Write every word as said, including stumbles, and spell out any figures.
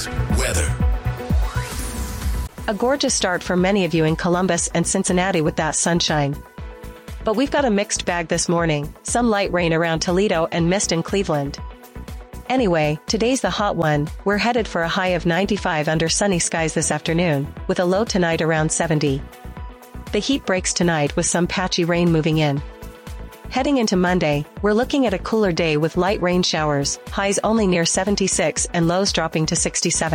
weather. A gorgeous start for many of you in Columbus and Cincinnati with that sunshine. But we've got a mixed bag this morning, some light rain around Toledo and mist in Cleveland. Anyway, today's the hot one. We're headed for a high of ninety-five under sunny skies this afternoon, with a low tonight around seventy. The heat breaks tonight with some patchy rain moving in. Heading into Monday, we're looking at a cooler day with light rain showers, highs only near seventy-six and lows dropping to sixty-seven.